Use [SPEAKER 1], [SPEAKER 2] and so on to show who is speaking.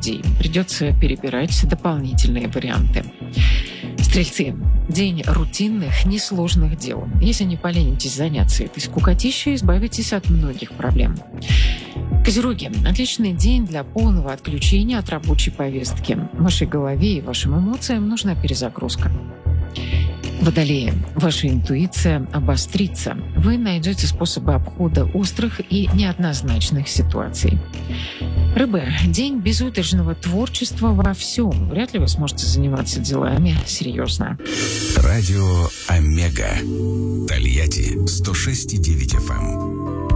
[SPEAKER 1] людей. Придется перебирать дополнительные варианты. Стрельцы. День рутинных, несложных дел. Если не поленитесь заняться этой скукотищей, избавитесь от многих проблем. Козероги. Отличный день для полного отключения от рабочей повестки. Вашей голове и вашим эмоциям нужна перезагрузка. Водолеи. Ваша интуиция обострится. Вы найдете способы обхода острых и неоднозначных ситуаций. Рыбы. День безудержного творчества во всем. Вряд ли вы сможете заниматься делами серьезно.
[SPEAKER 2] Радио Омега. Тольятти 106,9 FM.